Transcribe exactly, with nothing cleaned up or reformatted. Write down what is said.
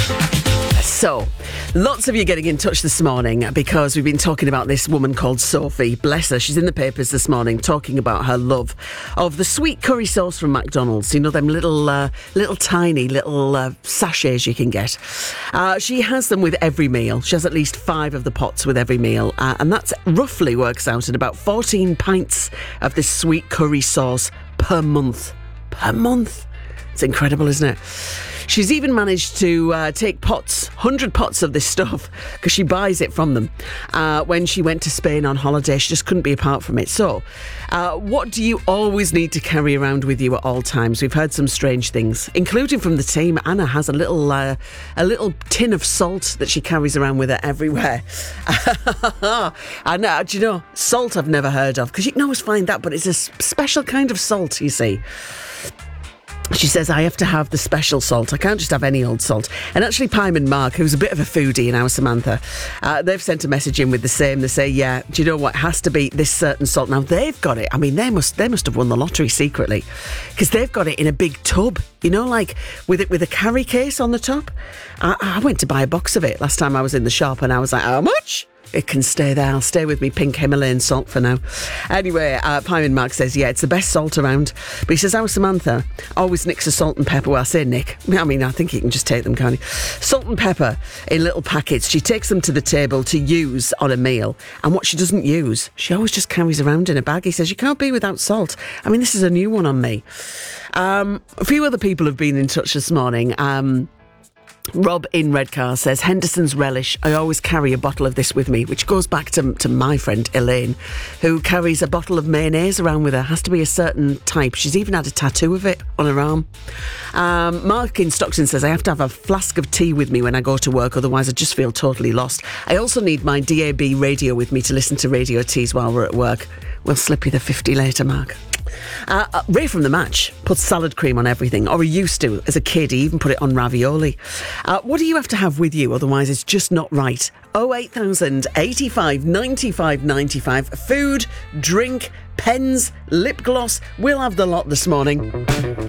So, lots of you getting in touch this morning because we've been talking about this woman called Sophie. Bless her. She's in the papers this morning talking about her love of the sweet curry sauce from McDonald's. You know, them little, uh, little tiny little uh, sachets you can get. Uh, she has them with every meal. She has at least five of the pots with every meal. Uh, and that roughly works out at about fourteen pints of this sweet curry sauce per month. Per month. It's incredible, isn't it? She's even managed to uh, take pots, one hundred pots of this stuff, because she buys it from them. Uh, when she went to Spain on holiday, she just couldn't be apart from it. So, uh, what do you always need to carry around with you at all times? We've heard some strange things, including from the team. Anna has a little uh, a little tin of salt that she carries around with her everywhere. And uh, do you know, salt I've never heard of, because you can always find that, but it's a special kind of salt, you see. She says, I have to have the special salt. I can't just have any old salt. And actually, Pym and Mark, who's a bit of a foodie in our Samantha, uh, they've sent a message in with the same. They say, yeah, do you know what? It has to be this certain salt. Now, they've got it. I mean, they must they must have won the lottery secretly, because they've got it in a big tub, you know, like with it with a carry case on the top. I, I went to buy a box of it last time I was in the shop, and I was like, how much? It can stay there. I'll stay with me pink Himalayan salt for now. Anyway, uh, Pym Mark says, yeah, it's the best salt around. But he says, our Samantha always nicks a salt and pepper. Well, I say Nick. I mean, I think he can just take them, can't he? Salt and pepper in little packets. She takes them to the table to use on a meal. And what she doesn't use, she always just carries around in a bag. He says, you can't be without salt. I mean, this is a new one on me. Um, a few other people have been in touch this morning. Um... Rob in Redcar says, Henderson's Relish, I always carry a bottle of this with me, which goes back to, to my friend Elaine, who carries a bottle of mayonnaise around with her. Has to be a certain type. She's even had a tattoo of it on her arm. Um, Mark in Stockton says, I have to have a flask of tea with me when I go to work, otherwise I just feel totally lost. I also need my D A B radio with me to listen to Radio Tees while we're at work. We'll slip you the fifty later, Mark. Uh, uh, Ray from The Match puts salad cream on everything, or he used to as a kid. He even put it on ravioli. Uh, what do you have to have with you? Otherwise, it's just not right. oh eight thousand eighty-five ninety-five ninety-five. Food, drink, pens, lip gloss. We'll have the lot this morning.